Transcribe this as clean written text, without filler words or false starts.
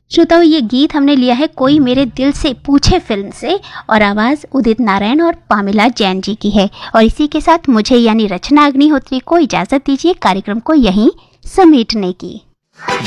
श्रोताओं, ये गीत हमने लिया है कोई मेरे दिल से पूछे फिल्म से और आवाज़ उदित नारायण और पामिला जैन जी की है। और इसी के साथ मुझे यानी रचना अग्निहोत्री को इजाज़त दीजिए कार्यक्रम को यहीं समेटने की।